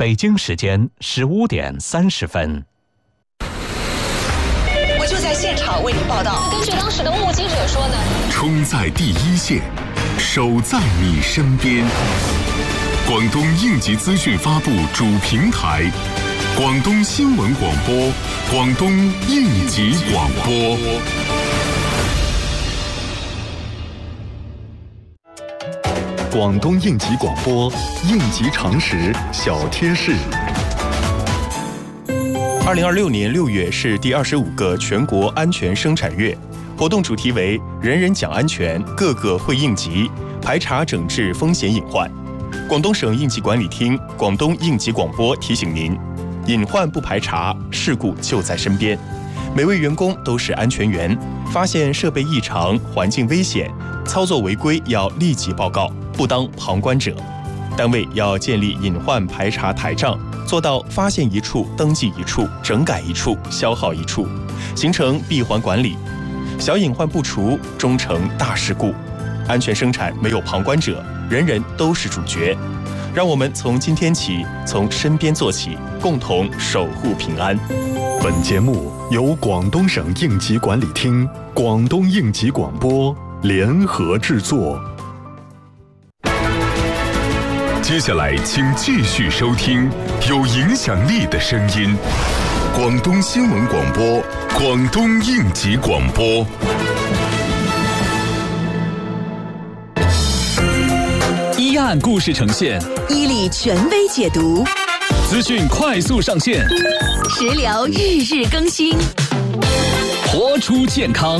北京时间15点30分。 我就在现场为您报道。 根据当时的目击者说呢， 冲在第一线，守在你身边。广东应急资讯发布主平台，广东新闻广播，广东应急广播。广东应急广播，应急常识小贴士。 2026年6月是第25个全国安全生产月，活动主题为“人人讲安全，个个会应急，排查整治风险隐患”。广东省应急管理厅、广东应急广播提醒您：隐患不排查，事故就在身边。每位员工都是安全员，发现设备异常、环境危险、操作违规要立即报告，不当旁观者。单位要建立隐患排查台账，做到发现一处登记一处，整改一处消耗一处，形成闭环管理。小隐患不除，终成大事故。安全生产没有旁观者，人人都是主角。让我们从今天起，从身边做起，共同守护平安。 本节目由广东省应急管理厅、广东应急广播联合制作。接下来，请继续收听有影响力的声音——广东新闻广播、广东应急广播。 一案故事呈现， 伊利权威解读， 资讯快速上线， 食疗日日更新， 活出健康。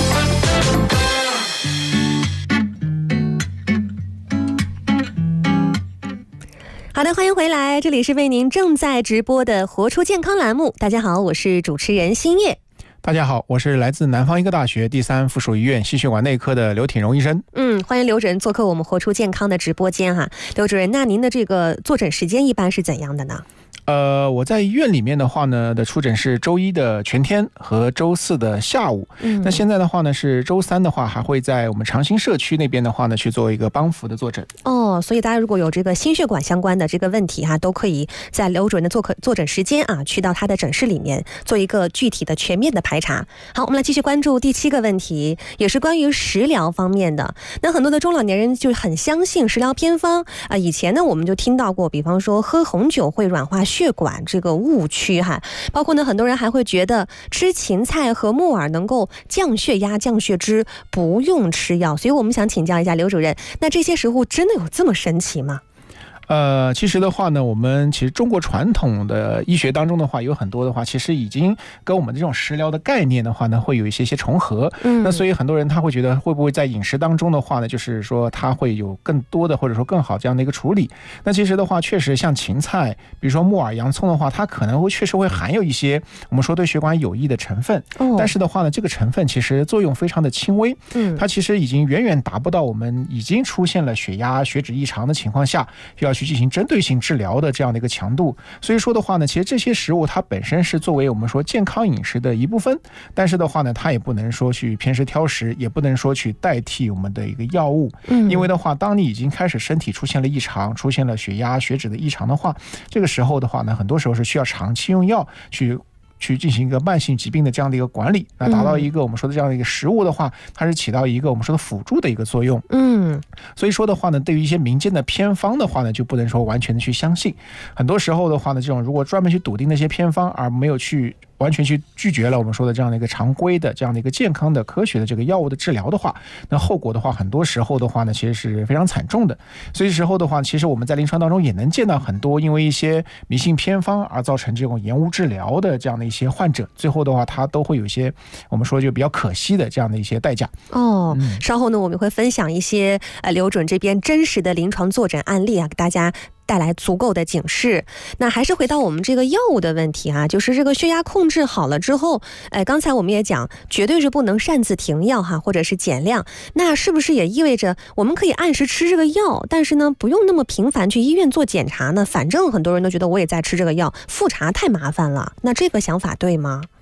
好的，欢迎回来，这里是为您正在直播的活出健康栏目。大家好，我是主持人新叶。 大家好，我是来自南方医科大学第3附属医院心血管内科的刘挺荣医生。 欢迎刘主任做客我们活出健康的直播间哈。刘主任，那您的这个坐诊时间一般是怎样的呢？ 我在医院里面的话呢的出诊是周一的全天和周4的下午。那现在的话呢是周3的话还会在我们长兴社区那边的话呢去做一个帮扶的坐诊。 所以大家如果有这个心血管相关的这个问题哈，都可以在刘主任的坐诊时间啊，去到他的诊室里面做一个具体的全面的排查。好，我们来继续关注第7个问题，也是关于食疗方面的。那很多的中老年人就很相信食疗偏方啊，以前呢我们就听到过，比方说喝红酒会软化血管这个误区哈，包括呢很多人还会觉得吃芹菜和木耳能够降血压、降血脂，不用吃药。所以我们想请教一下刘主任，那这些食物真的有这么神奇吗？ 其实的话呢，我们其实中国传统的医学当中的话，有很多的话，其实已经跟我们这种食疗的概念的话呢，会有一些重合。那所以很多人他会觉得，会不会在饮食当中的话呢，就是说他会有更多的或者说更好这样的一个处理。那其实的话，确实像芹菜，比如说木耳、洋葱的话，它可能确实会含有一些我们说对血管有益的成分。但是的话呢，这个成分其实作用非常的轻微。它其实已经远远达不到我们已经出现了血压、血脂异常的情况下，要去进行针对性治疗的这样的一个强度。所以说的话呢，其实这些食物它本身是作为我们说健康饮食的一部分，但是的话呢，它也不能说去偏食挑食，也不能说去代替我们的一个药物。因为的话，当你已经开始身体出现了异常，出现了血压、血脂的异常的话，这个时候的话呢，很多时候是需要长期用药去进行一个慢性疾病的这样的一个管理，那达到一个我们说的这样的一个食物的话，它是起到一个我们说的辅助的一个作用。所以说的话呢，对于一些民间的偏方的话呢，就不能说完全的去相信。很多时候的话呢，这种如果专门去笃定那些偏方，而没有去完全去拒绝了我们说的这样的一个常规的这样的一个健康的科学的这个药物的治疗的话，那后果的话，很多时候的话呢，其实是非常惨重的。所以时候的话，其实我们在临床当中也能见到很多因为一些迷信偏方而造成这种延误治疗的这样的一些患者，最后的话他都会有一些我们说就比较可惜的这样的一些代价。 稍后呢我们会分享一些刘准这边真实的临床坐诊案例啊，给大家带来足够的警示。那还是回到我们这个药物的问题啊，就是这个血压控制好了之后，刚才我们也讲，绝对是不能擅自停药哈，或者是减量。那是不是也意味着我们可以按时吃这个药，但是呢，不用那么频繁去医院做检查呢？反正很多人都觉得我也在吃这个药，复查太麻烦了。那这个想法对吗？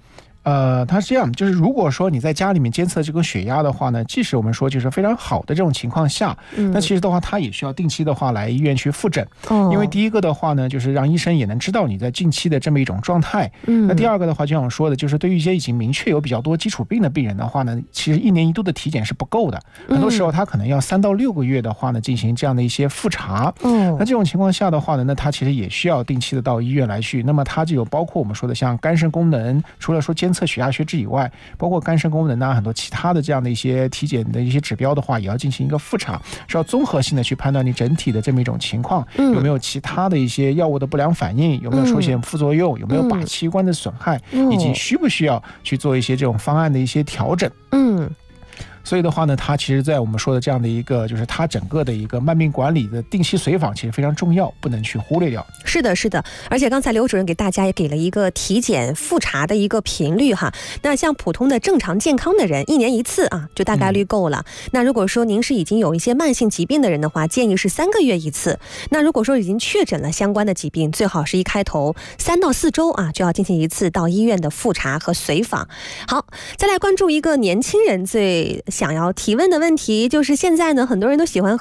它是这样，就是如果说你在家里面监测这个血压的话呢，即使我们说就是非常好的这种情况下，那其实的话，它也需要定期的话来医院去复诊。因为第一个的话呢，就是让医生也能知道你在近期的这么一种状态。那第二个的话，就像我说的，就是对于一些已经明确有比较多基础病的病人的话呢，其实1年1度的体检是不够的，很多时候他可能要3到6个月的话呢进行这样的一些复查。那这种情况下的话呢，那他其实也需要定期的到医院来去。那么它就有包括我们说的像肝肾功能，除了说监测血压血脂以外，包括肝肾功能啊，很多其他的这样的一些体检的一些指标的话，也要进行一个复查，是要综合性的去判断你整体的这么一种情况，有没有其他的一些药物的不良反应，有没有出现副作用，有没有靶器官的损害，以及需不需要去做一些这种方案的一些调整。所以的话呢，它其实在我们说的这样的一个，就是它整个的一个慢病管理的定期随访，其实非常重要，不能去忽略掉。 是的，是的。而且刚才刘主任给大家也给了一个体检复查的一个频率哈。那像普通的正常健康的人，1年1次啊，就大概率够了。那如果说您是已经有一些慢性疾病的人的话，建议是3个月1次。那如果说已经确诊了相关的疾病，最好是一开头3到4周啊，就要进行1次到医院的复查和随访。好，再来关注一个年轻人最想要提问的问题，就是现在呢，很多人都喜欢